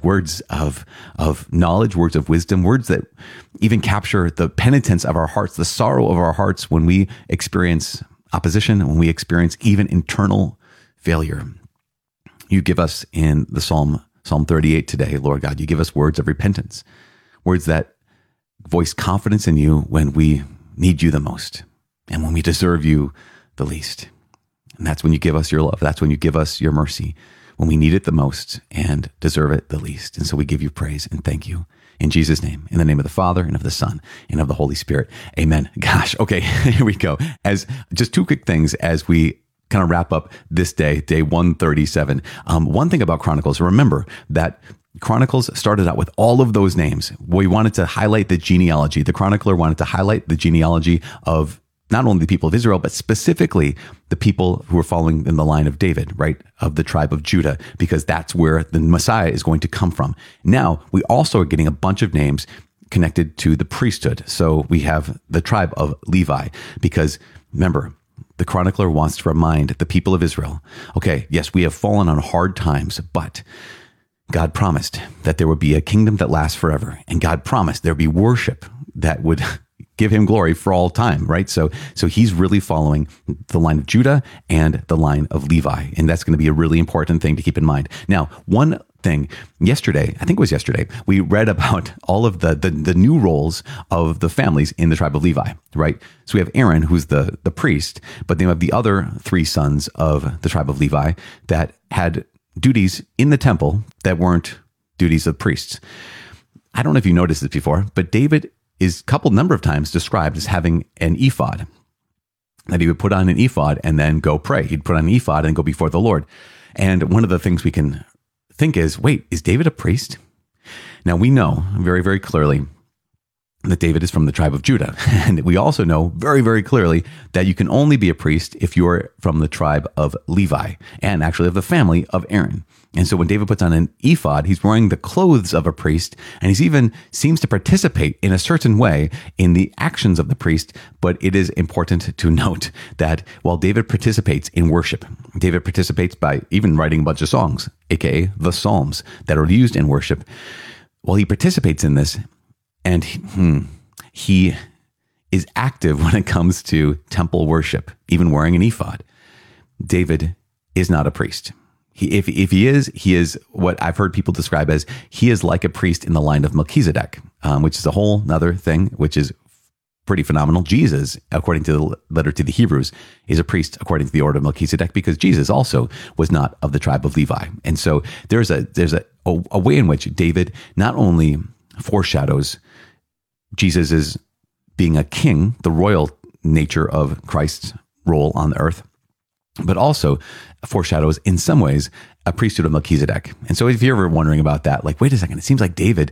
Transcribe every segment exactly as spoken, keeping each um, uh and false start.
words of, of knowledge, words of wisdom, words that even capture the penitence of our hearts, the sorrow of our hearts when we experience opposition, when we experience even internal failure. You give us in the Psalm, Psalm thirty-eight today, Lord God, you give us words of repentance, words that voice confidence in you when we need you the most and when we deserve you the least. And that's when you give us your love. That's when you give us your mercy, when we need it the most and deserve it the least. And so we give you praise and thank you. In Jesus' name, in the name of the Father and of the Son and of the Holy Spirit. Amen. Gosh, okay, here we go. As just two quick things as we kind of wrap up this day, day one thirty-seven. Um, one thing about Chronicles, remember that Chronicles started out with all of those names. We wanted to highlight the genealogy. The chronicler wanted to highlight the genealogy of not only the people of Israel, but specifically the people who are following in the line of David, right? Of the tribe of Judah, because that's where the Messiah is going to come from. Now, we also are getting a bunch of names connected to the priesthood. So we have the tribe of Levi, because remember, the chronicler wants to remind the people of Israel, okay, yes, we have fallen on hard times, but God promised that there would be a kingdom that lasts forever. And God promised there'd be worship that would give him glory for all time, right? So, so he's really following the line of Judah and the line of Levi. And that's going to be a really important thing to keep in mind. Now, one thing yesterday, I think it was yesterday, we read about all of the, the, the new roles of the families in the tribe of Levi, right? So we have Aaron, who's the, the priest, but then we have the other three sons of the tribe of Levi that had duties in the temple that weren't duties of priests. I don't know if you noticed this before, but David is a couple number of times described as having an ephod, that he would put on an ephod and then go pray. He'd put on an ephod and go before the Lord. And one of the things we can think is, wait, is David a priest? Now we know very, very clearly that David is from the tribe of Judah. And we also know very, very clearly that you can only be a priest if you're from the tribe of Levi and actually of the family of Aaron. And so when David puts on an ephod, he's wearing the clothes of a priest, and he's even seems to participate in a certain way in the actions of the priest. But it is important to note that while David participates in worship, David participates by even writing a bunch of songs, aka the Psalms, that are used in worship. While he participates in this, and he, hmm, he is active when it comes to temple worship, even wearing an ephod, David is not a priest. He, if, if he is, he is what I've heard people describe as, he is like a priest in the line of Melchizedek, um, which is a whole nother thing, which is pretty phenomenal. Jesus, according to the letter to the Hebrews, is a priest according to the order of Melchizedek, because Jesus also was not of the tribe of Levi. And so there's a, there's a, a, a way in which David not only foreshadows Jesus is being a king, the royal nature of Christ's role on the earth, but also foreshadows in some ways a priesthood of Melchizedek. And so if you're ever wondering about that, like, wait a second, it seems like David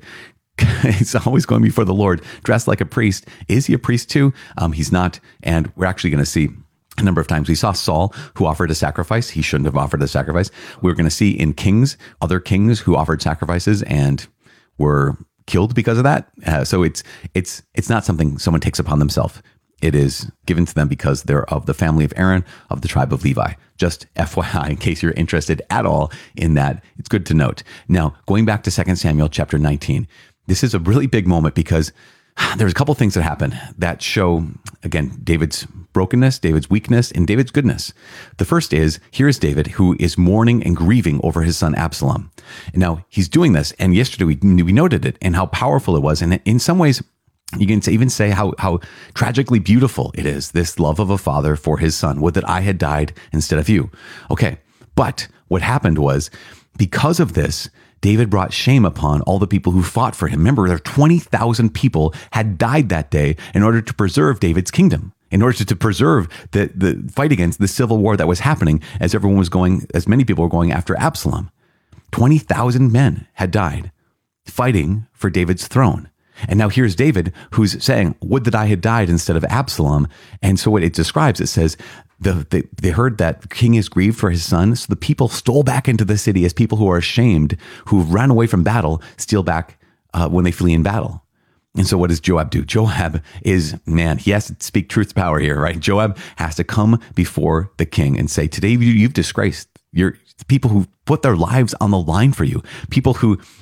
is always going before the Lord dressed like a priest. Is he a priest too? Um, he's not. And we're actually going to see a number of times. We saw Saul, who offered a sacrifice. He shouldn't have offered a sacrifice. We're going to see in Kings, other kings who offered sacrifices and were killed because of that. Uh, so it's it's it's not something someone takes upon themselves. It is given to them because they're of the family of Aaron, of the tribe of Levi. Just F Y I, in case you're interested at all in that, it's good to note. Now, going back to Second Samuel chapter nineteen, this is a really big moment because there's a couple things that happen that show, again, David's brokenness, David's weakness, and David's goodness. The first is, here's David, who is mourning and grieving over his son Absalom. And now he's doing this, and yesterday we, we noted it and how powerful it was. And in some ways, you can even say how, how tragically beautiful it is, this love of a father for his son. Would that I had died instead of you. Okay, but what happened was, because of this, David brought shame upon all the people who fought for him. Remember, there were twenty thousand people had died that day in order to preserve David's kingdom, in order to, to preserve the, the fight against the civil war that was happening as everyone was going, as many people were going after Absalom. twenty thousand men had died fighting for David's throne. And now here's David who's saying, would that I had died instead of Absalom. And so what it describes, it says, the, the, they heard that the king is grieved for his son. So the people stole back into the city as people who are ashamed, who ran away from battle, steal back uh, when they flee in battle. And so what does Joab do? Joab is, man, he has to speak truth to power here, right? Joab has to come before the king and say, today you, you've disgraced your people who put their lives on the line for you, people who